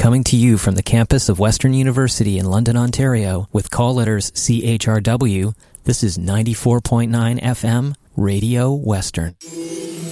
Coming to you from the campus of Western University in London, Ontario, with call letters CHRW, this is 94.9 FM, Radio Western.